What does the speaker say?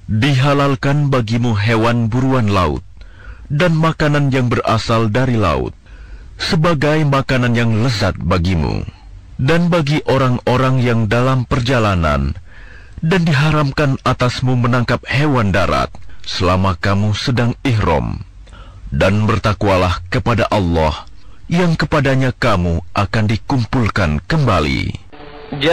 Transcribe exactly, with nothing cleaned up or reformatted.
Dihalalkan bagimu hewan buruan laut dan makanan yang berasal dari laut sebagai makanan yang lezat bagimu dan bagi orang-orang yang dalam perjalanan, dan diharamkan atasmu menangkap hewan darat selama kamu sedang ihram. Dan bertakwalah kepada Allah yang kepadanya kamu akan dikumpulkan kembali.